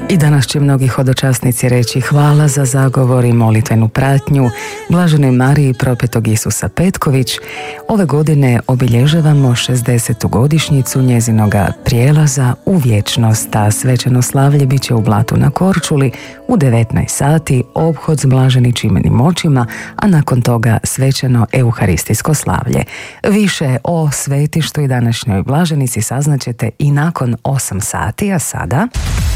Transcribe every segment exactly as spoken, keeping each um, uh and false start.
I danas će mnogi hodočasnici reći hvala za zagovor i molitvenu pratnju Blaženoj Mariji propetog Isusa Petković. Ove godine obilježavamo šezdesetu godišnjicu njezinoga prijelaza u vječnost, a svečano slavlje bit će u Blatu na Korčuli u devetnaest sati, obhod s blaženičimenim očima, a nakon toga svečano euharistijsko slavlje. Više o svetištu i današnjoj blaženici saznaćete i nakon osam sati, a sada...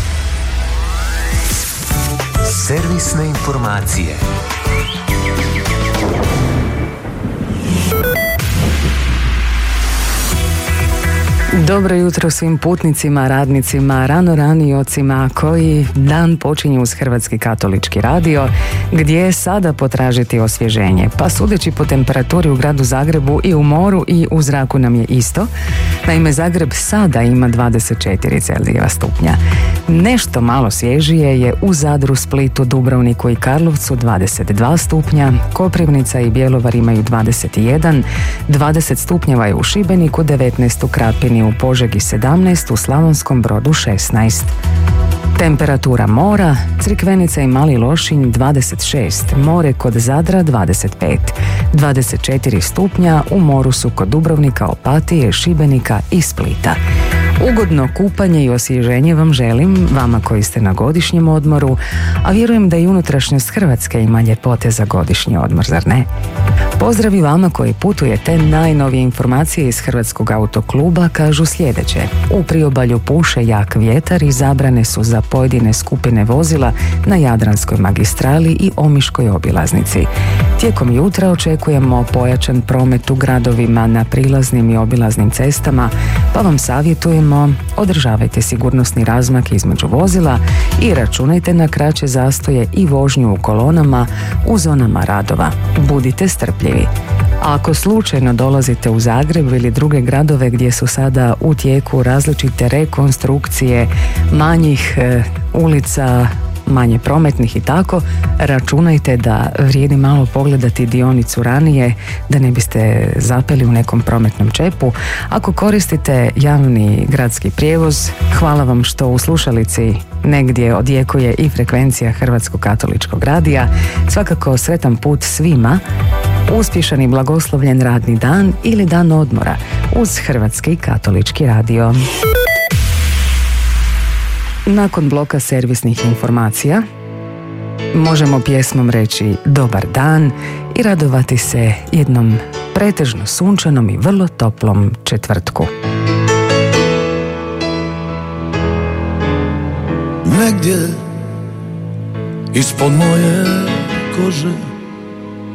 Servisne informacije. Dobro jutro svim putnicima, radnicima, ranoranijocima koji dan počinju uz Hrvatski katolički radio, gdje je sada potražiti osvježenje. Pa sudeći po temperaturi u gradu Zagrebu i u moru i u zraku nam je isto. Naime, Zagreb sada ima dvadeset četiri Celzijeva stupnja. Nešto malo svježije je u Zadru, Splitu, Dubrovniku i Karlovcu dvadeset dva stupnja, Koprivnica i Bjelovar imaju dvadeset jedan, dvadeset stupnjeva je u Šibeniku, devetnaest u Krapini, u Požegi sedamnaest, u Slavonskom Brodu šesnaest. Temperatura mora, Crikvenica i Mali Lošinj dvadeset šest, more kod Zadra dvadeset pet, dvadeset četiri stupnja u moru su kod Dubrovnika, Opatije, Šibenika i Splita. Ugodno kupanje i osvježenje vam želim, vama koji ste na godišnjem odmoru, a vjerujem da i unutrašnjost Hrvatske ima ljepote za godišnji odmor, zar ne? Pozdravi vama koji putujete, najnovije informacije iz Hrvatskog autokluba kažu sljedeće. U priobalju puše jak vjetar i zabrane su za pojedine skupine vozila na Jadranskoj magistrali i Omiškoj obilaznici. Tijekom jutra očekujemo pojačan promet u gradovima na prilaznim i obilaznim cestama, pa vam savjetujemo održavajte sigurnosni razmak između vozila i računajte na kraće zastoje i vožnju u kolonama u zonama radova. Budite strpljivi. A ako slučajno dolazite u Zagreb ili druge gradove gdje su sada u tijeku različite rekonstrukcije manjih e, ulica, manje prometnih i tako, računajte da vrijedi malo pogledati dionicu ranije da ne biste zapeli u nekom prometnom čepu. Ako koristite javni gradski prijevoz, hvala vam što u slušalici negdje odjekuje i frekvencija Hrvatskog katoličkog radija. Svakako sretan put svima, uspješan i blagoslovljen radni dan ili dan odmora uz Hrvatski katolički radio. Nakon bloka servisnih informacija možemo pjesmom reći dobar dan i radovati se jednom pretežno sunčanom i vrlo toplom četvrtku. Negdje ispod moje kože